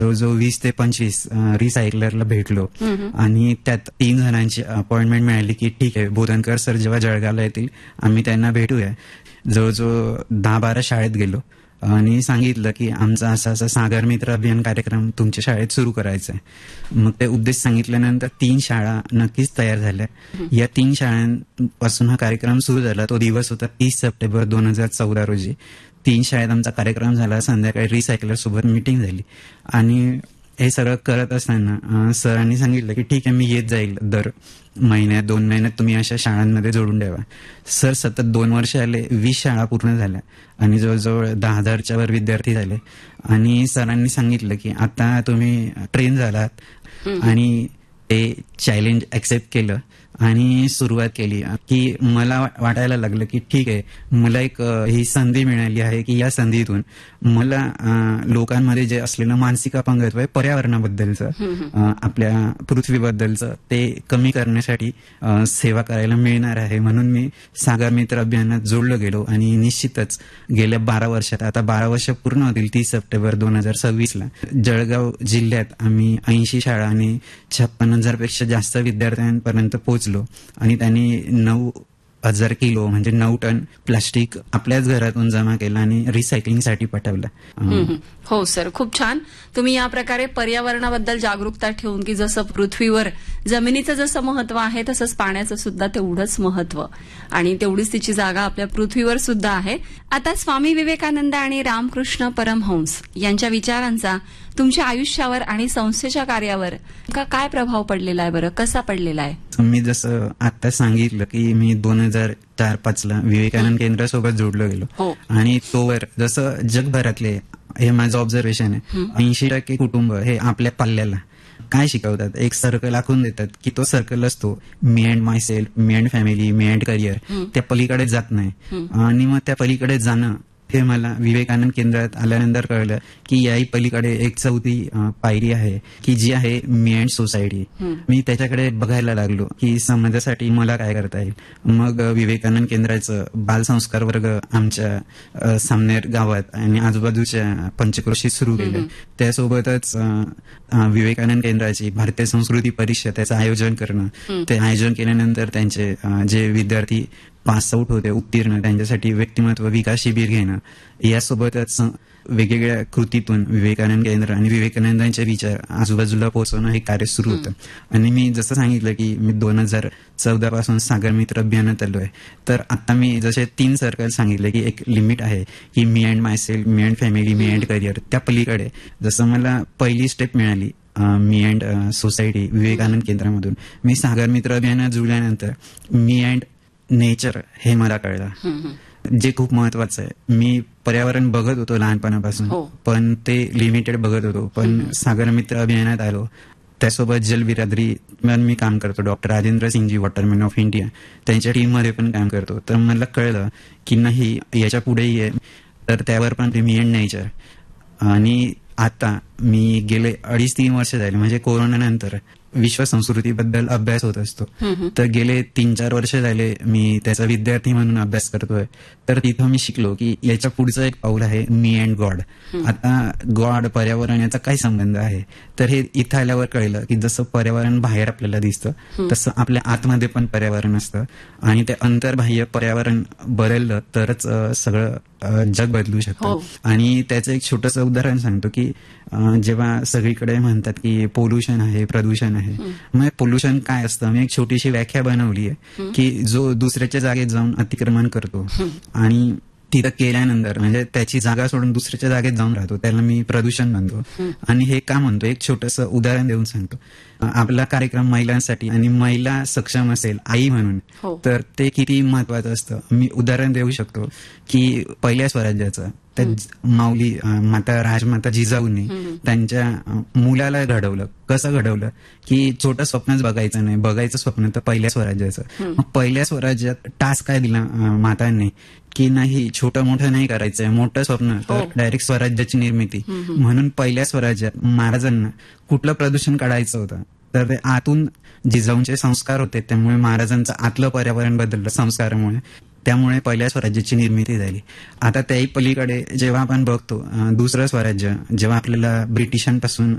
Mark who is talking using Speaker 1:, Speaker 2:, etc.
Speaker 1: जवळजवळ 20 ते 25 रिसायकलरला भेटलो आणि त्यात 3 जणांची अपॉइंटमेंट मिळाली की ठीक आहे, बोधनकर सर जेव्हा जळगावला येतील आम्ही त्यांना भेटूया. जवळजवळ 10-12 शाळेत गेलो आणि सांगितलं की आमचा असा सागर मित्र अभियान कार्यक्रम तुमच्या शाळेत सुरू करायचा आहे. मग ते उद्देश सांगितल्यानंतर 3 शाळा नक्कीच तयार झाल्या. या 3 शाळांपासून हा कार्यक्रम सुरू झाला. तो दिवस होता 30 सप्टेंबर 2014 रोजी. 3 शाळेत आमचा कार्यक्रम झाला. संध्याकाळी रिसायकलर सोबत मीटिंग झाली आणि हे सगळं करत असताना सरांनी सांगितलं की ठीक आहे, मी येत जाईल दर महिन्यात 2 महिन्यात, तुम्ही अशा शाळांमध्ये जोडून ठेवा. सर सतत 2 वर्ष आले, 20 शाळा पूर्ण झाल्या आणि जवळजवळ 10,000च्या वर विद्यार्थी झाले. आणि सरांनी सांगितलं की आता तुम्ही ट्रेन झालात आणि ते चॅलेंज ऍक्सेप्ट केलं आणि सुरुवात केली की मला वाटायला लागलं की ठीक आहे, मला एक ही संधी मिळाली आहे की या संधीतून मला लोकांमध्ये जे असलेलं मानसिक अपंगत्व आहे पर्यावरणाबद्दलचं, आपल्या पृथ्वीबद्दलचं, ते कमी करण्यासाठी सेवा करायला मिळणार आहे. म्हणून मी सागर मित्र अभियानात जोडलो गेलो आणि निश्चितच गेल्या 12 वर्षात, आता 12 वर्ष पूर्ण होतील 30 सप्टेंबर 2026ला, जळगाव जिल्ह्यात आम्ही 80 शाळा आणि 56,000 पेक्षा जास्त विद्यार्थ्यांपर्यंत पोहोचलो आणि त्यांनी 9,000 किलो म्हणजे 9 टन प्लास्टिक आपल्याच घरातून जमा केलं आणि रिसायकलिंगसाठी पाठवलं.
Speaker 2: हो सर, खूप छान. तुम्ही या प्रकारे पर्यावरणाबद्दल जागरूकता ठेवून की जसं पृथ्वीवर जमिनीचं जसं महत्व आहे तसंच पाण्याचं सुद्धा तेवढंच महत्व आणि तेवढीच तिची जागा आपल्या पृथ्वीवर सुद्धा आहे. आता स्वामी विवेकानंद आणि रामकृष्ण परमहंस यांच्या विचारांचा तुमच्या आयुष्यावर आणि संस्थेच्या कार्यावर काय प्रभाव पडलेला आहे बरं, कसा पडलेला आहे?
Speaker 1: मी जसं आता सांगितलं की मी 2004-05ला विवेकानंद केंद्रासोबत जोडलो गेलो आणि तोवर जसं जगभरातले, हे माझं ऑब्झर्वेशन आहे, 80% कुटुंब हे आपल्या पल्ल्याला काय शिकवतात, एक सर्कल आखून देतात की तो सर्कल असतो मी and my self, me and family, me and career, त्या पलीकडे जात नाही. आणि मग त्या पलीकडे जाणं हे मला विवेकानंद केंद्रात आल्यानंतर कळलं की याही पलीकडे एक 4थी पायरी आहे की जी आहे मी अँड सोसायटी. मी त्याच्याकडे बघायला लागलो की समाजासाठी मला काय करता येईल. मग विवेकानंद केंद्राचं बालसंस्कार वर्ग आमच्या सामनेर गावात आणि आजूबाजूच्या पंचक्रोशीत सुरू केलं. त्यासोबतच विवेकानंद केंद्राची भारतीय संस्कृती परिषद त्याचं आयोजन करणं, ते आयोजन केल्यानंतर त्यांचे जे विद्यार्थी पास आउट होते, उत्तीर्ण, त्यांच्यासाठी व्यक्तिमत्व विकास शिबिर घेणं, यासोबतच वेगवेगळ्या कृतीतून विवेकानंद केंद्र आणि विवेकानंदांचे विचार आजूबाजूला पोहोचवणं हे कार्य सुरू होतं. आणि मी जसं सांगितलं की मी 2014 पासून सागर मित्र अभियानात आलो आहे. तर आता मी जसे 3 सर्कल सांगितले की एक लिमिट आहे की मी and my self, me and family, me and career, त्या पलीकडे जसं मला पहिली स्टेप मिळाली मी अँड सोसायटी विवेकानंद केंद्रामधून, मी सागर मित्र अभियानात जुळल्यानंतर मी अँड नेचर हे मला कळलं, जे खूप महत्वाचं आहे. मी पर्यावरण बघत होतो लहानपणापासून, पण ते लिमिटेड बघत होतो. पण सागर मित्र अभियानात आलो, त्यासोबत जलबिरादरी मी काम करतो, doctor Rajendra Singhji Waterman of India त्यांच्या टीममध्ये पण काम करतो. तर मला कळलं की नाही, याच्या पुढेही आहे. तर त्यावर पण मी अँड नेचर. आणि आता मी गेले 2.5-3 वर्ष झाले, म्हणजे कोरोनानंतर विश्व संस्कृतीबद्दल अभ्यास होत असतो. तर गेले 3-4 वर्ष झाले मी त्याचा विद्यार्थी म्हणून अभ्यास करतोय. तर तिथं मी शिकलो की याच्या पुढचं एक पाऊल आहे मी अँड गॉड. आता गॉड, पर्यावरण याचा काय संबंध आहे, तर हे इथं आल्यावर कळलं की जसं पर्यावरण बाहेर आपल्याला दिसतं तसं आपल्या आतमध्ये पण पर्यावरण असतं आणि ते अंतर्बाह्य पर्यावरण बदललं तरच सगळं जग बदलू शकतं. आणि त्याचं एक छोटंसं उदाहरण सांगतो की जेव्हा सगळीकडे म्हणतात की पोल्युशन आहे, प्रदूषण आहे, मग पोल्युशन काय असतं, मी एक छोटीशी व्याख्या बनवली आहे की जो दुसऱ्याच्या जागेत जाऊन अतिक्रमण करतो आणि तिथं केल्यानंतर म्हणजे त्याची जागा सोडून दुसऱ्याच्या जागेत जाऊन राहतो, त्याला मी प्रदूषण म्हणतो. आणि हे का म्हणतो, एक छोटंसं उदाहरण देऊन सांगतो. आपला कार्यक्रम महिलांसाठी आणि महिला सक्षम असेल आई म्हणून, तर ते किती महत्वाचं असतं. मी उदाहरण देऊ शकतो की पहिल्या स्वराज्याचं त्या माऊली माता राजमाता जिजाऊंनी त्यांच्या मुलाला घडवलं. कसं घडवलं की छोटं स्वप्नच बघायचं नाही, बघायचं स्वप्न तर पहिल्या स्वराज्याचं. मग पहिल्या स्वराज्यात टास्क काय दिला मातांनी की नाही, छोटं मोठं नाही करायचंय, मोठं स्वप्न तर डायरेक्ट स्वराज्याची निर्मिती. म्हणून पहिल्या स्वराज्यात महाराजांना कुठलं प्रदूषण काढायचं होतं, तर ते आतून जिजाऊंचे संस्कार होते, त्यामुळे महाराजांचं आतलं पर्यावरण बदललं संस्कारामुळे. त्यामुळे पहिल्या स्वराज्याची निर्मिती झाली. आता त्याही पलीकडे जेव्हा आपण बघतो दुसरं स्वराज्य, जेव्हा आपल्याला ब्रिटिशांपासून